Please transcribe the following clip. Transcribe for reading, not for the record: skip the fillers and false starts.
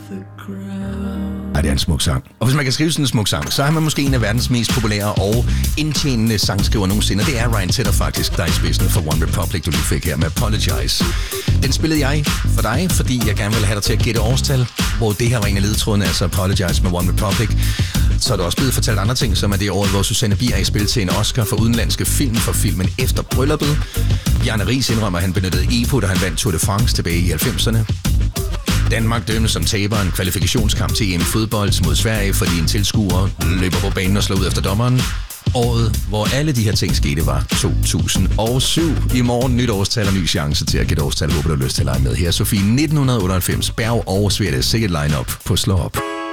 Ej, det er en smuk sang. Og hvis man kan skrive sådan en smuk sang, så er man måske en af verdens mest populære og indtjenende sangskriver nogensinde. Det er Ryan Tedder faktisk, der er i spidsen for One Republic, du lige fik her med Apologize. Den spillede jeg for dig, fordi jeg gerne ville have dig til at gætte årstal, hvor det her var en af ledetrådene, altså Apologize med One Republic. Så er der også blevet fortalt andre ting, som er det år, hvor Susanne Bier er i spil til en Oscar for udenlandske film for filmen Efter Brylluppet. Bjarne Riis indrømmer, at han benyttede EPO, da han vandt Tour de France tilbage i 90'erne. Danmark dømmes som taber en kvalifikationskamp til EM fodbold mod Sverige, fordi en tilskuer løber på banen og slår ud efter dommeren. Året, hvor alle de her ting skete, var 2007. I morgen nyt årstal og ny chance til at gætte årstal. Håber du har lyst til at lege med her. Sofie, 1998, Berg og Sverte, sikkert line-up på Slå Op.